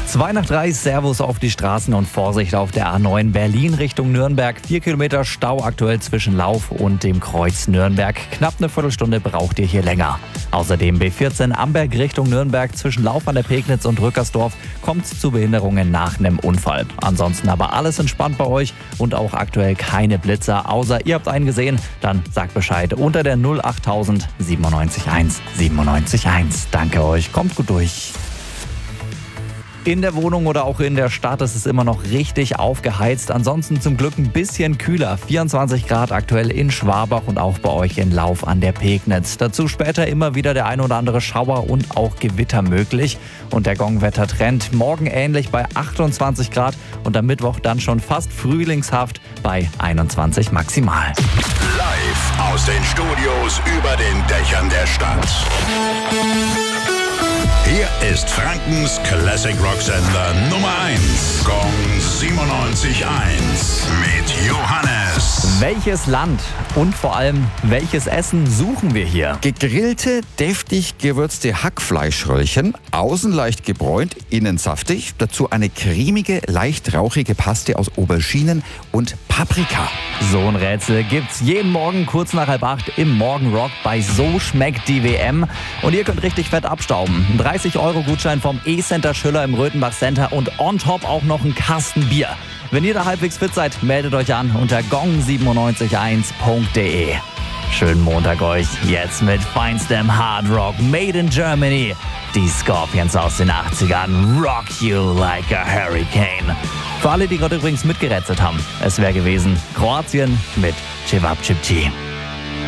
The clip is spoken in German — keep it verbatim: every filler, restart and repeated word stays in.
zwei nach drei, Servus auf die Straßen und Vorsicht auf der A neun Berlin Richtung Nürnberg. Vier Kilometer Stau aktuell zwischen Lauf und dem Kreuz Nürnberg. Knapp eine Viertelstunde braucht ihr hier länger. Außerdem B vierzehn Amberg Richtung Nürnberg zwischen Lauf an der Pegnitz und Rückersdorf kommt es zu Behinderungen nach einem Unfall. Ansonsten aber alles entspannt bei euch und auch aktuell keine Blitzer, außer ihr habt einen gesehen, dann sagt Bescheid unter der null achttausend siebenundneunzig eins siebenundneunzig eins. Danke euch, kommt gut durch. In der Wohnung oder auch in der Stadt ist es immer noch richtig aufgeheizt. Ansonsten zum Glück ein bisschen kühler. vierundzwanzig Grad aktuell in Schwabach und auch bei euch in Lauf an der Pegnitz. Dazu später immer wieder der ein oder andere Schauer und auch Gewitter möglich. Und der Gongwetter-Trend morgen ähnlich bei achtundzwanzig Grad und am Mittwoch dann schon fast frühlingshaft bei einundzwanzig maximal. Live aus den Studios über den Dächern der Stadt. Hier ist Frankens Classic Rock Sender Nummer eins. Gong siebenundneunzig Komma eins mit Johannes. Welches Land und vor allem welches Essen suchen wir hier? Gegrillte, deftig gewürzte Hackfleischröllchen, außen leicht gebräunt, innen saftig. Dazu eine cremige, leicht rauchige Paste aus Auberginen und Paprika. So ein Rätsel gibt's jeden Morgen kurz nach halb acht im Morgenrock bei So schmeckt die W M. Und ihr könnt richtig fett abstauben. Ein dreißig Euro Gutschein vom E-Center Schüller im Röthenbach Center und on top auch noch ein Kasten Bier. Wenn ihr da halbwegs fit seid, meldet euch an unter gong siebenundneunzig eins punkt de. Schönen Montag euch, jetzt mit feinstem Hard Rock made in Germany. Die Scorpions aus den achtzigern, rock you like a hurricane. Für alle, die gerade übrigens mitgerätselt haben, es wäre gewesen Kroatien mit Cevapcici.